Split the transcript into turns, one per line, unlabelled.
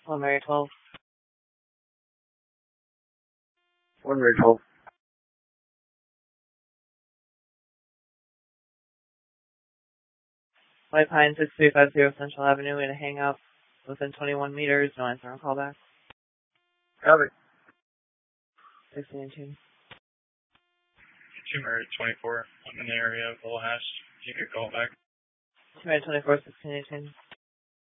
One Mary 12.
One Mary 12.
White Pine 6350 Central Avenue in a hangout within 21 meters. No answer on callback.
Copy.
1618.
2 Mary 24. I'm in the area of Little Hash. You could call back.
2 Mary 24, 1618.